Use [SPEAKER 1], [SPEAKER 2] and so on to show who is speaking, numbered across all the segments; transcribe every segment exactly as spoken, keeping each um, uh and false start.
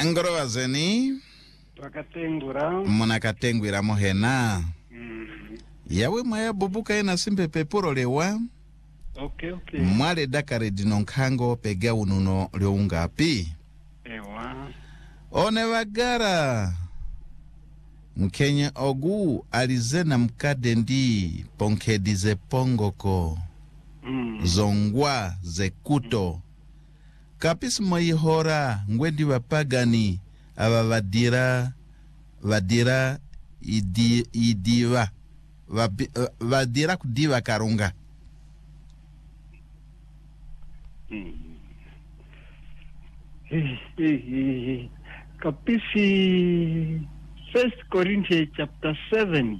[SPEAKER 1] Ngoro wazeni
[SPEAKER 2] Twakatengura
[SPEAKER 1] muna katengwira mohena
[SPEAKER 2] mm.
[SPEAKER 1] yawe mwaya bubuka ena simpe pepuro lewa
[SPEAKER 2] Okay, okay.
[SPEAKER 1] mwale dakare dinonkango pega ununo leungapi
[SPEAKER 2] Ewa
[SPEAKER 1] one wagara Mkenya ogu alizena mkade ndi ponkedize pongoko
[SPEAKER 2] mm.
[SPEAKER 1] zongwa zekuto kapisi moihora ngwendi wapagani aba vadira vadira idi idiva Vabi, uh, vadira kudiva karunga
[SPEAKER 2] mm. Hey, hey, hey. Kapisi First Corinthians chapter seven.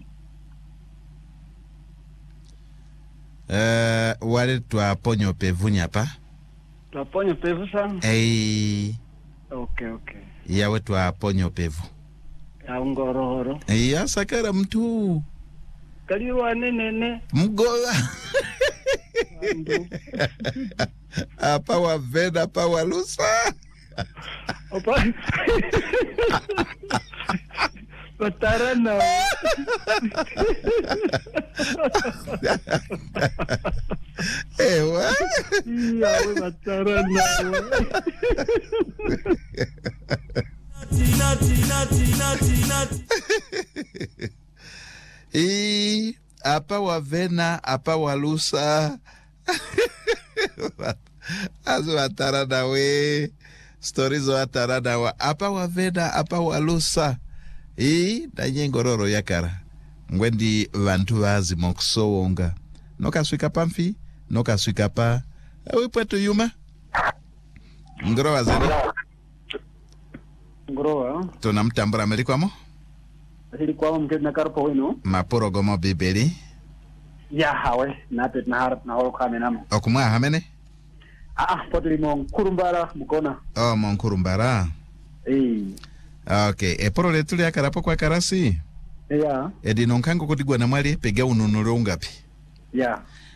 [SPEAKER 1] uh, wale twaponyo pevunya pa
[SPEAKER 2] Twaponyo pevu sana.
[SPEAKER 1] ei
[SPEAKER 2] Okay, okay.
[SPEAKER 1] yawe twaponyo pevu
[SPEAKER 2] Ya ungorohoro.
[SPEAKER 1] ya sakara mtu
[SPEAKER 2] Kaliwa nene
[SPEAKER 1] mgola apa wa veda apa wa lusa
[SPEAKER 2] Opa. Batarana.
[SPEAKER 1] ewa
[SPEAKER 2] Iya, we batarana.
[SPEAKER 3] Tina tina tina tina.
[SPEAKER 1] I apa wa vena apa wa lusa azu atarada we stories wa atarada wa apa wa vena apa wa lusa I danye ngororo yakara ngwendi vantu vazi mokusowonga nokaswika pamfi nokaswika pa awe pwetu yuma ngoro wazeni
[SPEAKER 2] Ngoroa.
[SPEAKER 1] tuna mtambura melikwamo
[SPEAKER 2] Hili kwa mkezi na karupo wenu.
[SPEAKER 1] mapuro gomo bibeli
[SPEAKER 2] Ya hawe. Napet na harap na holo kame namo.
[SPEAKER 1] okumwa hamene
[SPEAKER 2] Ah ah. Potli mong kurumbara mukona.
[SPEAKER 1] o monkurumbara
[SPEAKER 2] Eh.
[SPEAKER 1] okay eporo letu lya karapo kwa karasi
[SPEAKER 2] Ya.
[SPEAKER 1] edi nonkango kutigwa na mwali pega ununuro ungapi
[SPEAKER 2] Ya.